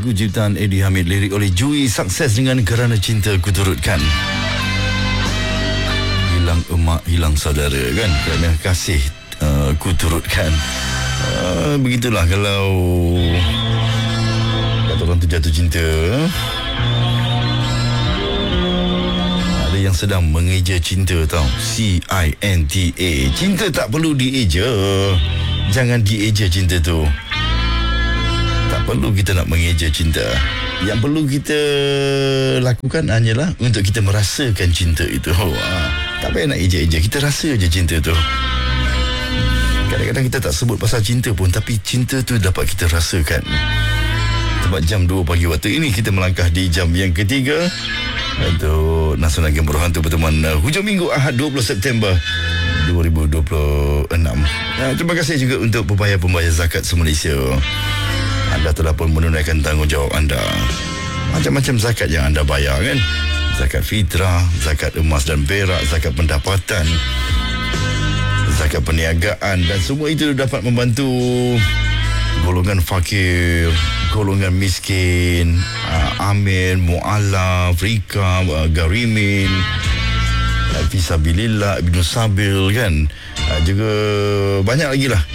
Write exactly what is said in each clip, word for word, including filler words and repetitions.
lagu ciptaan Eddie Hamid, lirik oleh Jui, sukses dengan Kerana Cinta Ku Turutkan. Hilang emak, hilang saudara kan, kerana kasih uh, ku turutkan. uh, Begitulah kalau kata orang tu jatuh cinta. Ada yang sedang mengeja cinta tau, C I N T A. Cinta tak perlu dieja. Jangan dieja cinta tu. Tak perlu kita nak mengeja cinta. Yang perlu kita lakukan hanyalah untuk kita merasakan cinta itu. ha, Tak payah nak eja-eja, kita rasa je cinta tu. Kadang-kadang kita tak sebut pasal cinta pun, tapi cinta tu dapat kita rasakan. Sebab jam dua pagi waktu ini kita melangkah di jam yang ketiga untuk Nasional Game Berhantu pertemuan uh, hujung minggu Ahad dua puluh September dua ribu dua puluh enam. Nah, terima kasih juga untuk pembayar-pembayar zakat se-Malaysia. Anda telah pun menunaikan tanggungjawab anda. Macam-macam zakat yang anda bayar kan. Zakat fitrah, zakat emas dan perak, zakat pendapatan, zakat perniagaan, dan semua itu dapat membantu golongan fakir, golongan miskin, uh, amin, mu'alaf, rikam, uh, garimin, uh, fisabilillah, ibnu sabil kan. Uh, juga banyak lagi lah.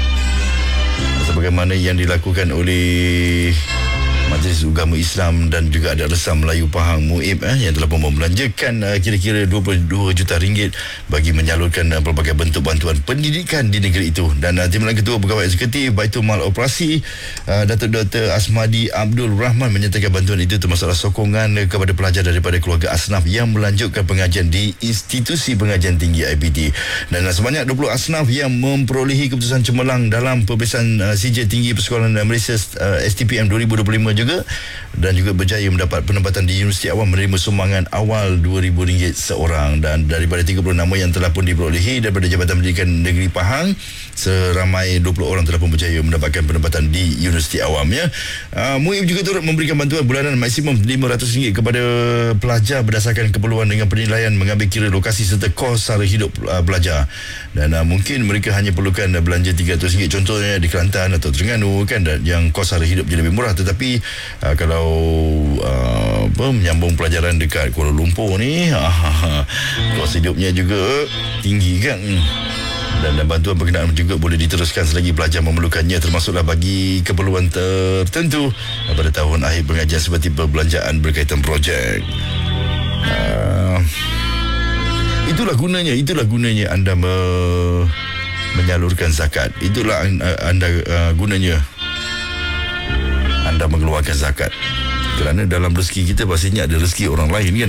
Sebagaimana yang dilakukan oleh Majlis Agama Islam dan juga ada Resam Melayu Pahang M U I P eh, yang telah pun membelanjakan uh, kira-kira dua puluh dua juta ringgit bagi menyalurkan uh, pelbagai bentuk bantuan pendidikan di negeri itu. Dan uh, Timbalan Ketua Pegawai Eksekutif Baitul Mal Operasi uh, Datuk Doktor Asmadi Abdul Rahman menyatakan bantuan itu termasuklah sokongan uh, kepada pelajar daripada keluarga asnaf yang melanjutkan pengajian di Institusi Pengajian Tinggi I P T. Dan uh, sebanyak dua puluh asnaf yang memperolehi keputusan cemerlang dalam peperiksaan uh, C J Tinggi Persekolahan uh, Malaysia uh, S T P M dua ribu dua puluh lima juga, dan juga berjaya mendapat penempatan di Universiti Awam menerima sumbangan awal dua ribu ringgit seorang. Dan daripada tiga puluh nama yang telah pun diperolehi daripada Jabatan Pendidikan Negeri Pahang, seramai dua puluh orang telah pun berjaya mendapatkan penempatan di Universiti Awam ya. Uh, M U I P juga turut memberikan bantuan bulanan maksimum lima ratus ringgit kepada pelajar berdasarkan keperluan dengan penilaian mengambil kira lokasi serta kos sara hidup uh, pelajar. Dan uh, mungkin mereka hanya perlukan uh, belanja tiga ratus ringgit contohnya di Kelantan atau Terengganu kan, dan yang kos sara hidup jadi lebih murah. Tetapi Uh, kalau uh, apa, menyambung pelajaran dekat Kuala Lumpur ni, uh, kos hidupnya juga tinggi kan. Dan, dan bantuan berkenaan juga boleh diteruskan selagi pelajar memerlukannya, termasuklah bagi keperluan tertentu pada tahun akhir pengajian seperti perbelanjaan berkaitan projek. Uh, itulah gunanya, itulah gunanya anda me- menyalurkan zakat. Itulah uh, anda uh, gunanya anda mengeluarkan zakat. Kerana dalam rezeki kita pastinya ada rezeki orang lain kan.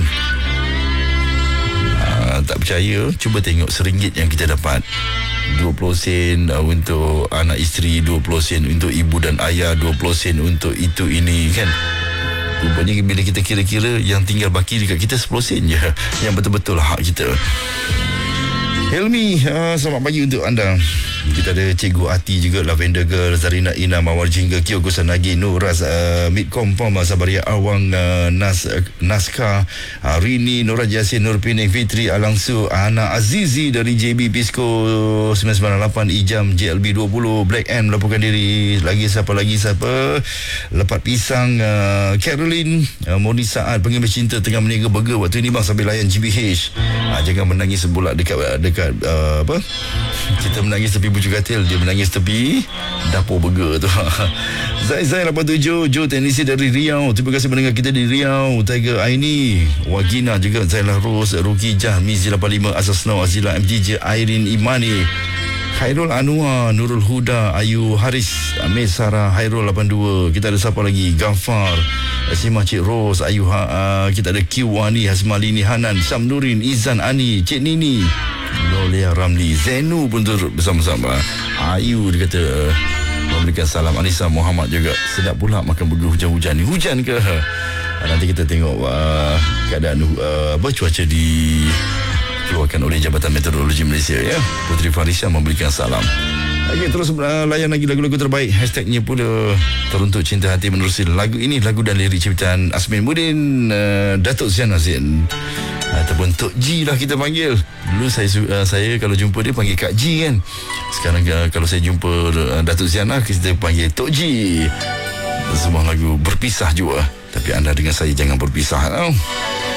Aa, tak percaya, cuba tengok seringgit yang kita dapat, dua puluh sen uh, untuk anak isteri, dua puluh sen untuk ibu dan ayah, dua puluh sen untuk itu ini kan. Rupanya bila kita kira-kira, yang tinggal baki dekat kita sepuluh sen je, yang betul-betul hak kita. Helmi, uh, selamat pagi untuk anda. Kita ada Cikgu Ati juga, Lavender Girl, Zarina Ina, Mawar Jingga, Kiyoko Sanagi, Nuraz, uh, Midkom Pom, Sabaria Awang, uh, Nas, uh, Naskah, uh, Rini, Nuraj Yasin, Nur Pining, Fitri, Alangsu, Ana Azizi dari J B Pisco sembilan sembilan lapan, Ijam, J L B dua puluh, Black M melaporkan diri. Lagi siapa lagi siapa? Lepat Pisang, uh, Caroline, uh, Moni Saad, pengemis cinta tengah meniaga burger waktu ini bang sambil layan G B H. Uh, jangan menangis sebulat dekat dekat uh, apa? Kita menangis tepi Bucu Katil, dia menangis tepi dapur burger tu. Zai Zai lapan tujuh, Joe teknisi dari Riau, terima kasih mendengar kita di Riau. Tiger Aini, Wagina juga, Zailah Rose, Ruki Jah, Mizi lapan lima, Asas Snow, Azila M T J, Airin Imani, Khairul Anwar, Nurul Huda, Ayu Haris, Amir Sarah, Hairul lapan dua. Kita ada siapa lagi? Gafar, Simah Cik Rose, Ayu ha, uh, kita ada Kiwani, Hasmalini, Hanan, Samnurin, Izan, Ani, Cik Nini, Lolia Ramli, Zenu pun turut bersama-sama. Ayu dia kata uh, memberikan salam. Anissa Muhammad juga, sedap pula makan burger hujan-hujan ni. Hujan ke? Uh, nanti kita tengok uh, keadaan uh, apa cuaca di keluarkan oleh Jabatan Meteorologi Malaysia ya. Putri Farisha memberikan salam. Okey, terus uh, layan lagi lagu-lagu terbaik. Hashtagnya pula Teruntuk Cinta Hati menerusi lagu ini, lagu dan lirik ciptaan Asmin Mudin, uh, Datuk Zian Azin ataupun Tok G lah kita panggil. Dulu saya uh, saya kalau jumpa dia panggil Kak G kan. Sekarang uh, kalau saya jumpa uh, Datuk Zian lah, kita panggil Tok G. sebuah lagu berpisah juga. Tapi anda dengan saya jangan berpisah. Oh.